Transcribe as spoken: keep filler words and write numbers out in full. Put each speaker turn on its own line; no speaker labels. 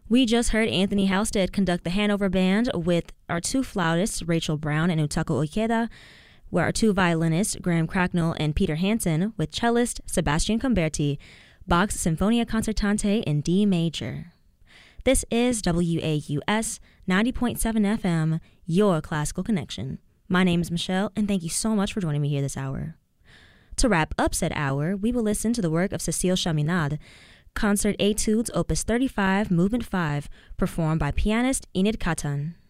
We just heard Anthony Halstead conduct the Hanover Band with our two flautists, Rachel Brown and Utako Ikeda, where our two violinists, Graham Cracknell and Peter Hansen, with cellist Sebastian Comberti, Bach's Sinfonia Concertante in D major. This is W A U S ninety point seven F M, your classical connection. My name is Michelle, and thank you so much for joining me here this hour. To wrap up said hour, we will listen to the work of Cécile Chaminade, Concert Etudes Opus thirty-five, Movement five, performed by pianist Enid Katan.